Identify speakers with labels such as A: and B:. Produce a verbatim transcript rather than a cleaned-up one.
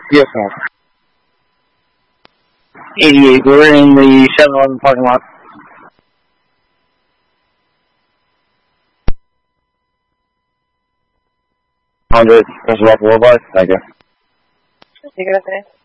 A: Yes, ma'am. eighty-eight. We're in the seven eleven parking lot. one hundred. There's a lot of Thank you.
B: ¿Sí, gracias?